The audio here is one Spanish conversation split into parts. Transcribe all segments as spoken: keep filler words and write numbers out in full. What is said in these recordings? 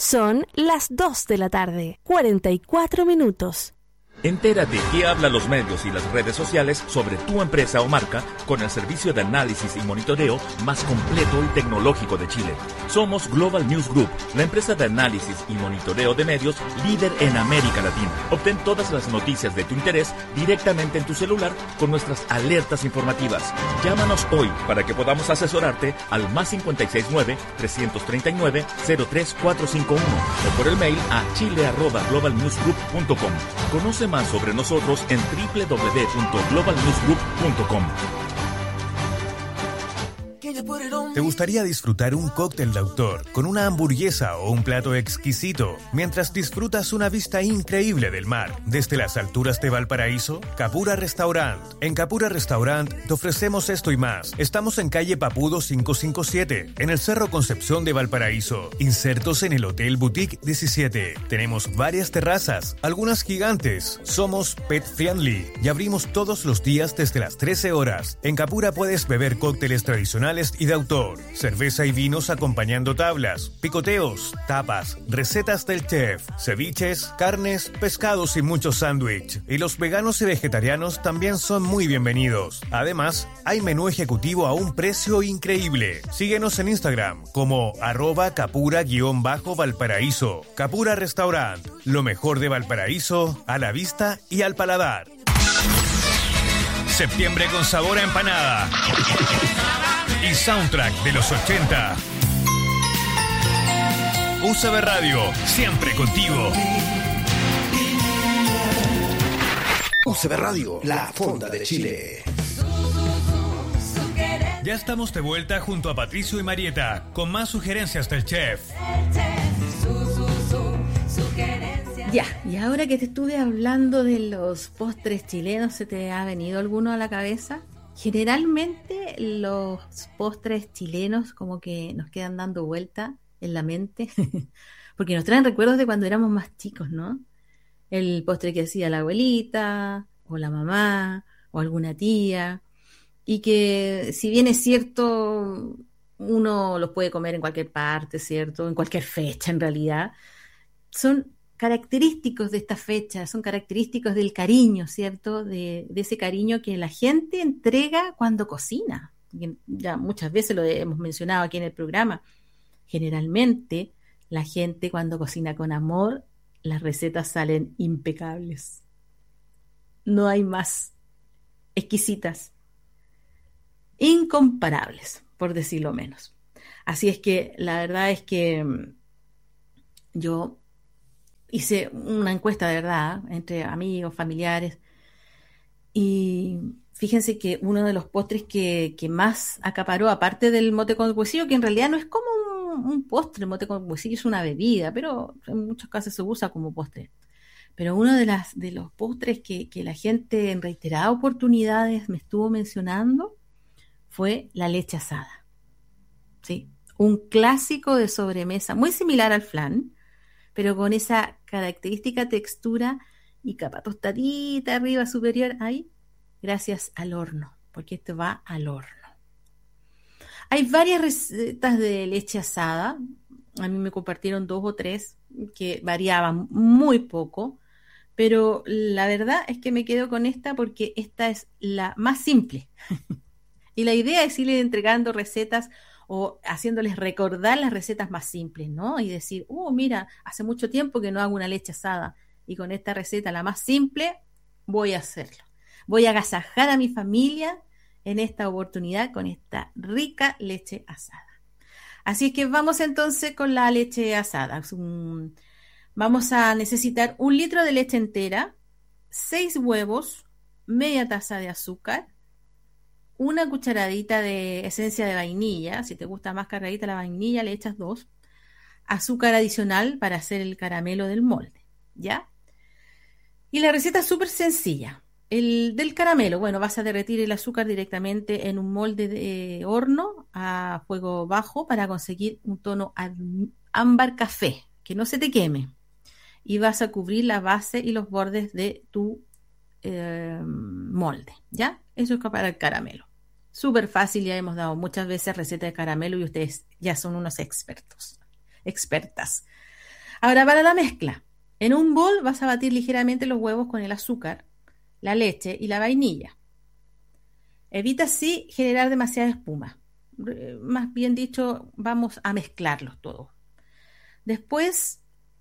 Son las dos de la tarde, cuarenta y cuatro minutos. Entérate qué hablan los medios y las redes sociales sobre tu empresa o marca con el servicio de análisis y monitoreo más completo y tecnológico de Chile. Somos Global News Group, la empresa de análisis y monitoreo de medios líder en América Latina. Obtén todas las noticias de tu interés directamente en tu celular con nuestras alertas informativas. Llámanos hoy para que podamos asesorarte al más cinco seis nueve, tres tres nueve, cero tres cuatro cinco uno o por el mail a chile arroba global news group punto com. Conoce más sobre nosotros en doble u doble u doble u punto global news group punto com. ¿Te gustaría disfrutar un cóctel de autor con una hamburguesa o un plato exquisito mientras disfrutas una vista increíble del mar desde las alturas de Valparaíso? Capura Restaurant. En Capura Restaurant te ofrecemos esto y más. Estamos en calle Papudo quinientos cincuenta y siete, en el Cerro Concepción de Valparaíso, insertos en el Hotel Boutique diecisiete. Tenemos varias terrazas, algunas gigantes. Somos pet friendly y abrimos todos los días desde las trece horas. En Capura puedes beber cócteles tradicionales y de autor, cerveza y vinos acompañando tablas, picoteos, tapas, recetas del chef, ceviches, carnes, pescados y muchos sándwich. Y los veganos y vegetarianos también son muy bienvenidos. Además, hay menú ejecutivo a un precio increíble. Síguenos en Instagram como arroba capura-valparaíso. Capura Restaurant, lo mejor de Valparaíso a la vista y al paladar. Septiembre con sabor a empanada y soundtrack de los ochenta. U C B Radio, siempre contigo. U C B Radio, la fonda de Chile. Ya estamos de vuelta junto a Patricio y Marieta con más sugerencias del chef. Ya, y ahora que te estuve hablando de los postres chilenos, ¿se te ha venido alguno a la cabeza? Generalmente los postres chilenos como que nos quedan dando vuelta en la mente porque nos traen recuerdos de cuando éramos más chicos, ¿no? El postre que hacía la abuelita o la mamá o alguna tía, y que si bien es cierto uno los puede comer en cualquier parte, ¿cierto? En cualquier fecha en realidad, son característicos de esta fecha, son característicos del cariño, ¿cierto? De, de ese cariño que la gente entrega cuando cocina. Ya muchas veces lo hemos mencionado aquí en el programa. Generalmente la gente cuando cocina con amor, las recetas salen impecables. No hay más. Exquisitas. Incomparables, por decirlo menos. Así es que la verdad es que yo hice una encuesta de verdad entre amigos, familiares, y fíjense que uno de los postres que, que más acaparó, aparte del mote con huesillo, que en realidad no es como un, un postre, el mote con huesillo es una bebida, pero en muchos casos se usa como postre. Pero uno de, las, de los postres que, que la gente en reiteradas oportunidades me estuvo mencionando fue la leche asada. ¿Sí? Un clásico de sobremesa, muy similar al flan, pero con esa característica textura y capa tostadita arriba superior ahí, gracias al horno, porque esto va al horno. Hay varias recetas de leche asada, a mí me compartieron dos o tres que variaban muy poco, pero la verdad es que me quedo con esta porque esta es la más simple. Y la idea es irle entregando recetas o haciéndoles recordar las recetas más simples, ¿no? Y decir, oh, mira, hace mucho tiempo que no hago una leche asada y con esta receta, la más simple, voy a hacerlo. Voy a agasajar a mi familia en esta oportunidad con esta rica leche asada. Así es que vamos entonces con la leche asada. Vamos a necesitar un litro de leche entera, seis huevos, media taza de azúcar, una cucharadita de esencia de vainilla. Si te gusta más cargadita la vainilla, le echas dos. Azúcar adicional para hacer el caramelo del molde, ¿ya? Y la receta es súper sencilla. El del caramelo, bueno, vas a derretir el azúcar directamente en un molde de horno a fuego bajo para conseguir un tono ámbar café, que no se te queme. Y vas a cubrir la base y los bordes de tu eh, molde, ¿ya? Eso es para el caramelo. Súper fácil, ya hemos dado muchas veces receta de caramelo y ustedes ya son unos expertos, expertas. Ahora para la mezcla. En un bol vas a batir ligeramente los huevos con el azúcar, la leche y la vainilla. Evita así generar demasiada espuma. Más bien dicho, vamos a mezclarlos todos. Después,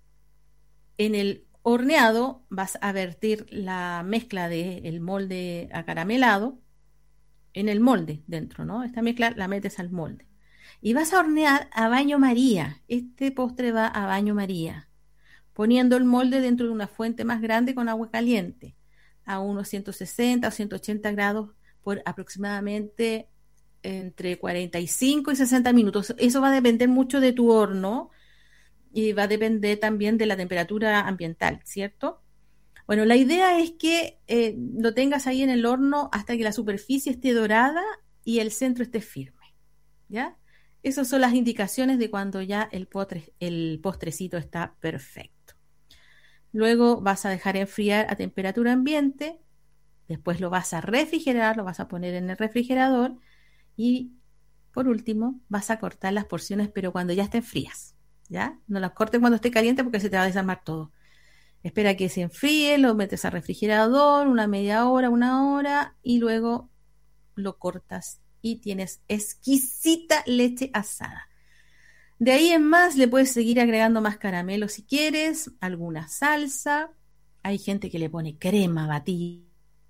en el horneado vas a vertir la mezcla del molde acaramelado en el molde dentro, ¿no? Esta mezcla la metes al molde. Y vas a hornear a baño María. Este postre va a baño María, poniendo el molde dentro de una fuente más grande con agua caliente, a unos ciento sesenta o ciento ochenta grados por aproximadamente entre cuarenta y cinco y sesenta minutos. Eso va a depender mucho de tu horno y va a depender también de la temperatura ambiental, ¿cierto? Bueno, la idea es que eh, lo tengas ahí en el horno hasta que la superficie esté dorada y el centro esté firme, ¿ya? Esas son las indicaciones de cuando ya el, postre, el postrecito está perfecto. Luego vas a dejar enfriar a temperatura ambiente, después lo vas a refrigerar, lo vas a poner en el refrigerador y por último vas a cortar las porciones, pero cuando ya estén frías, ¿ya? No las cortes cuando esté caliente porque se te va a desarmar todo. Espera que se enfríe, lo metes al refrigerador una media hora, una hora y luego lo cortas y tienes exquisita leche asada. De ahí en más le puedes seguir agregando más caramelo si quieres, alguna salsa. Hay gente que le pone crema batida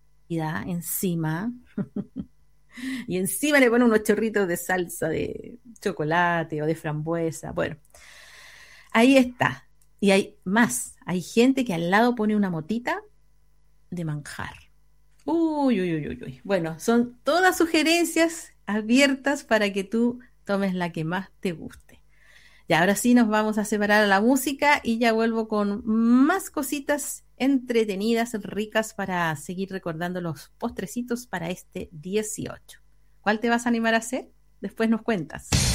encima y encima le pone unos chorritos de salsa de chocolate o de frambuesa. Bueno, ahí está. Y hay más, hay gente que al lado pone una motita de manjar. Uy, uy, uy, uy, uy. Bueno, son todas sugerencias abiertas para que tú tomes la que más te guste. Y ahora sí nos vamos a separar a la música y ya vuelvo con más cositas entretenidas, ricas para seguir recordando los postrecitos para este dieciocho. ¿Cuál te vas a animar a hacer? Después nos cuentas.